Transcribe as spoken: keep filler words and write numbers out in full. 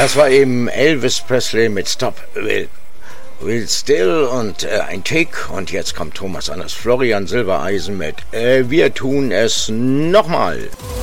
Das war eben Elvis Presley mit Stop Will, Will Still und äh, ein Tick. Und jetzt kommt Thomas Anders, Florian Silbereisen mit äh, Wir tun es nochmal.